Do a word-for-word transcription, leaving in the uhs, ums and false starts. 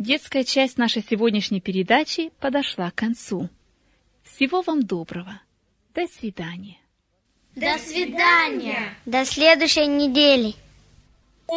Детская часть нашей сегодняшней передачи подошла к концу. Всего вам доброго. До свидания. До свидания. До следующей недели.